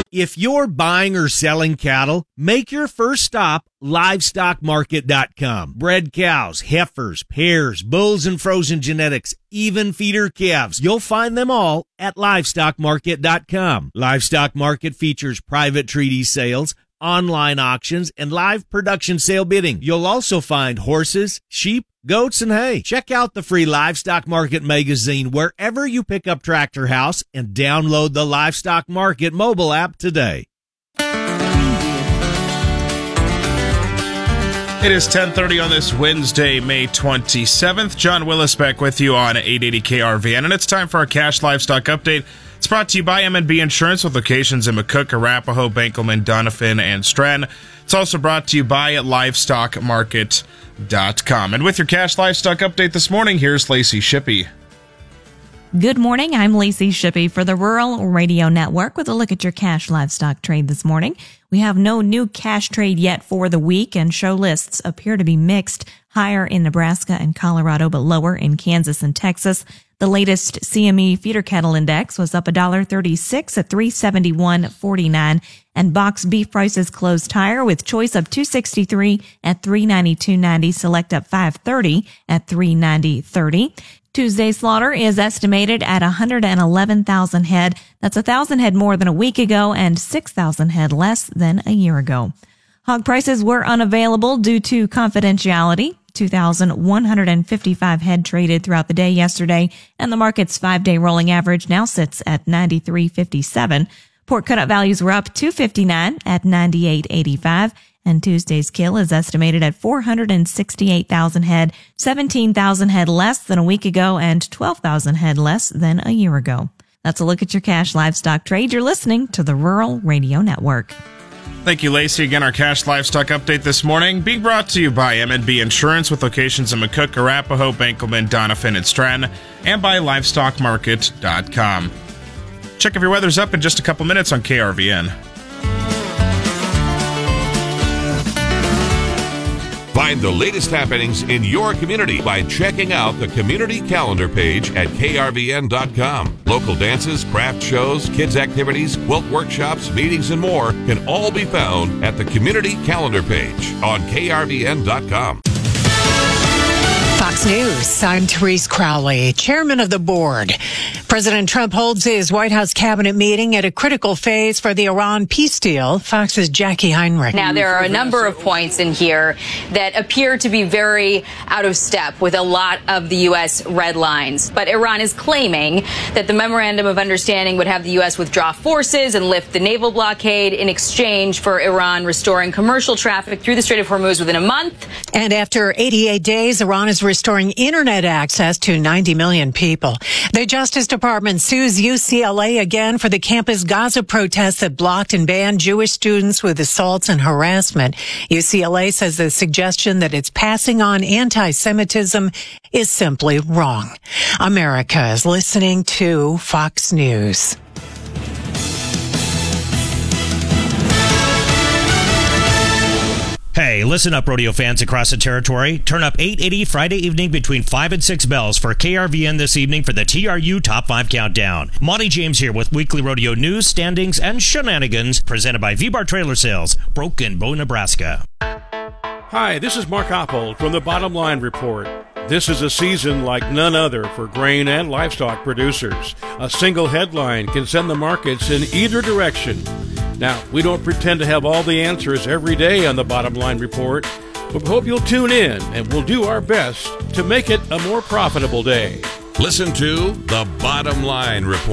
If you're buying or selling cattle, make your first stop livestockmarket.com. Bred cows, heifers, pairs, bulls and frozen genetics, even feeder calves. You'll find them all at livestockmarket.com. Livestock Market features private treaty sales, online auctions, and live production sale bidding. You'll also find horses, sheep, goats, and hay. Check out the free Livestock Market magazine wherever you pick up Tractor House and download the Livestock Market mobile app today. It is 10:30 on this Wednesday, May 27th. John Willis back with you on 880 KRVN, and it's time for our Cash Livestock Update. It's brought to you by M&B Insurance with locations in McCook, Arapahoe, Benkelman, Doniphan, and Stratton. It's also brought to you by LivestockMarket.com. And with your Cash Livestock Update this morning, here's Lacey Shippey. Good morning. I'm Lacey Shippey for the Rural Radio Network with a look at your cash livestock trade this morning. We have no new cash trade yet for the week, and show lists appear to be mixed, higher in Nebraska and Colorado, but lower in Kansas and Texas. The latest CME feeder cattle index was up $1.36 at 371.49, and box beef prices closed higher with choice up $2.63 at 392.90, select up $5.30 at 390.30. Tuesday's slaughter is estimated at 111,000 head. That's 1,000 head more than a week ago and 6,000 head less than a year ago. Hog prices were unavailable due to confidentiality. 2,155 head traded throughout the day yesterday, and the market's 5-day rolling average now sits at 93.57. Pork cutout values were up $2.59 at 98.85. And Tuesday's kill is estimated at 468,000 head, 17,000 head less than a week ago and 12,000 head less than a year ago. That's a look at your cash livestock trade. You're listening to the Rural Radio Network. Thank you, Lacey. Again, our Cash Livestock Update this morning being brought to you by M&B Insurance with locations in McCook, Arapahoe, Benkelman, Doniphan, and Stratton, and by LivestockMarket.com. Check if your weather's up in just a couple minutes on KRVN. Find the latest happenings in your community by checking out the community calendar page at krvn.com. Local dances, craft shows, kids activities, quilt workshops, meetings, and more can all be found at the community calendar page on krvn.com. Fox News, I'm Therese Crowley, chairman of the board. President Trump holds his White House cabinet meeting at a critical phase for the Iran peace deal. Fox's Jackie Heinrich. Now, there are a number of points in here that appear to be very out of step with a lot of the U.S. red lines. But Iran is claiming that the memorandum of understanding would have the U.S. withdraw forces and lift the naval blockade in exchange for Iran restoring commercial traffic through the Strait of Hormuz within a month. And after 88 days, Iran is restoring internet access to 90 million people. The Justice Department sues UCLA again for the campus Gaza protests that blocked and banned Jewish students with assaults and harassment. UCLA says the suggestion that it's passing on anti-Semitism is simply wrong. America is listening to Fox News. Hey, listen up, rodeo fans across the territory. Turn up 880 Friday evening between 5 and 6 bells for KRVN this evening for the TRU Top 5 Countdown. Monty James here with weekly rodeo news, standings, and shenanigans presented by V-Bar Trailer Sales, Broken Bow, Nebraska. Hi, this is Mark Oppold from the Bottom Line Report. This is a season like none other for grain and livestock producers. A single headline can send the markets in either direction. Now, we don't pretend to have all the answers every day on the Bottom Line Report, but we hope you'll tune in and we'll do our best to make it a more profitable day. Listen to the Bottom Line Report.